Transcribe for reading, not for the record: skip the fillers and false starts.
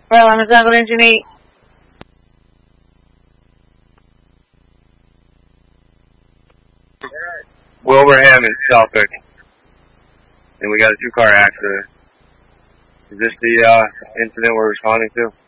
Well, on the Engine 8. Wilbraham and Suffolk. And we got a 2-car accident. Is this the incident we're responding to?